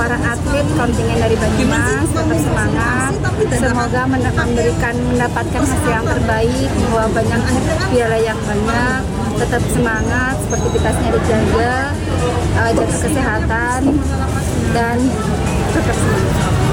para atlet kontingen dari Banyumas tetap semangat. Semoga mendapatkan hasil yang terbaik, membawa banyak piala yang banyak. Tetap semangat, sportivitasnya dijaga, jaga kesehatan dan tetap semangat.